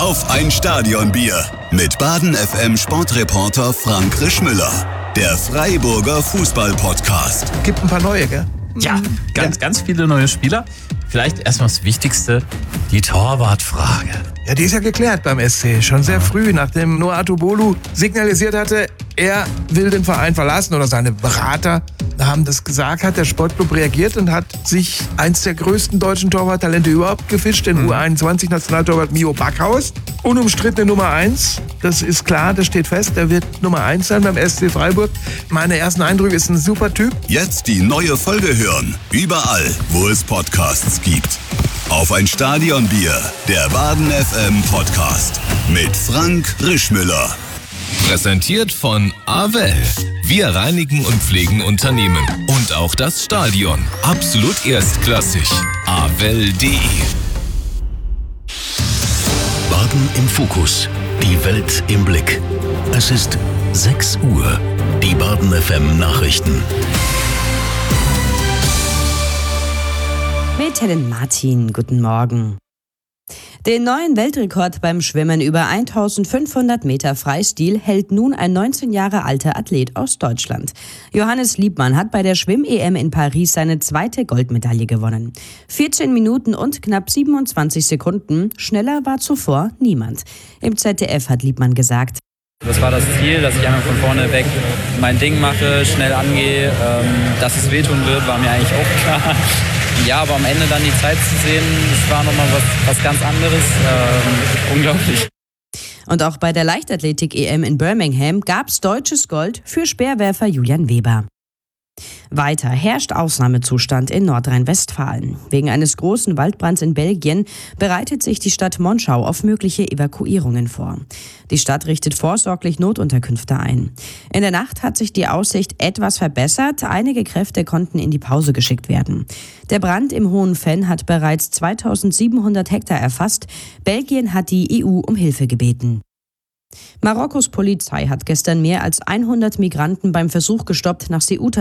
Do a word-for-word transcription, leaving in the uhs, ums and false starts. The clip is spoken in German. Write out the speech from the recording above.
Auf ein Stadionbier mit Baden F M Sportreporter Frank Rischmüller. Der Freiburger Fußball-Podcast. Gibt ein paar neue, gell? Ja, ganz, ganz viele neue Spieler. Vielleicht erstmal das Wichtigste, die Torwartfrage. Ja, die ist ja geklärt beim S C. Schon sehr früh, nachdem Noah Atubolu signalisiert hatte, er will den Verein verlassen oder seine Berater haben das gesagt, hat der Sportclub reagiert und hat sich eins der größten deutschen Torwarttalente überhaupt gefischt, den mhm. U einundzwanzig-Nationaltorwart Mio Backhaus. Unumstrittene Nummer eins, das ist klar, das steht fest, der wird Nummer eins sein beim S C Freiburg. Meine ersten Eindrücke, ist ein super Typ. Jetzt die neue Folge hören, überall, wo es Podcasts gibt. Auf ein Stadionbier, der Baden F M Podcast mit Frank Rischmüller. Präsentiert von Avel. Wir reinigen und pflegen Unternehmen. Und auch das Stadion. Absolut erstklassig. avel punkt de. Baden im Fokus. Die Welt im Blick. Es ist sechs Uhr. Die Baden F M Nachrichten. Mit Helen Martin, guten Morgen. Den neuen Weltrekord beim Schwimmen über eintausendfünfhundert Meter Freistil hält nun ein neunzehn Jahre alter Athlet aus Deutschland. Johannes Liebmann hat bei der Schwimm-E M in Paris seine zweite Goldmedaille gewonnen. vierzehn Minuten und knapp siebenundzwanzig Sekunden, schneller war zuvor niemand. Im Z D F hat Liebmann gesagt: Das war das Ziel, dass ich einfach von vorne weg mein Ding mache, schnell angehe. Ähm, dass es wehtun wird, war mir eigentlich auch klar. Ja, aber am Ende dann die Zeit zu sehen, das war nochmal was, was ganz anderes. Ähm, unglaublich. Und auch bei der Leichtathletik-E M in Birmingham gab's deutsches Gold für Speerwerfer Julian Weber. Weiter herrscht Ausnahmezustand in Nordrhein-Westfalen. Wegen eines großen Waldbrands in Belgien bereitet sich die Stadt Monschau auf mögliche Evakuierungen vor. Die Stadt richtet vorsorglich Notunterkünfte ein. In der Nacht hat sich die Aussicht etwas verbessert. Einige Kräfte konnten in die Pause geschickt werden. Der Brand im Hohen Venn hat bereits zweitausendsiebenhundert Hektar erfasst. Belgien hat die E U um Hilfe gebeten. Marokkos Polizei hat gestern mehr als hundert Migranten beim Versuch gestoppt, nach Ceuta